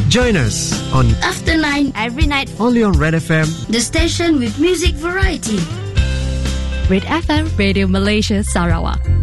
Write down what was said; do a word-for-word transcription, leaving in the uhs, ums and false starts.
Join us on After Nine every night, only on Red F M, the station with music variety. Red F M Radio Malaysia Sarawak.